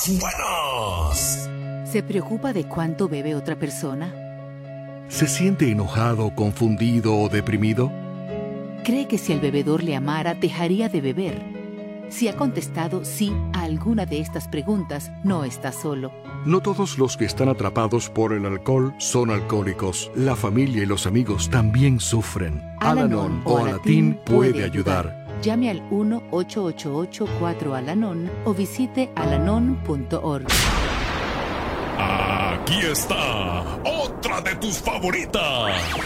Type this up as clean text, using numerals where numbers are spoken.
más buenos. ¿Se preocupa de cuánto bebe otra persona? ¿Se siente enojado, confundido o deprimido? ¿Cree que si el bebedor le amara, dejaría de beber? Si ha contestado sí a alguna de estas preguntas, no está solo. No todos los que están atrapados por el alcohol son alcohólicos. La familia y los amigos también sufren. Al-Anon o Alatín puede ayudar. Llame al 1-888-4-ALANON o visite alanon.org. Aquí está otra de tus favoritas.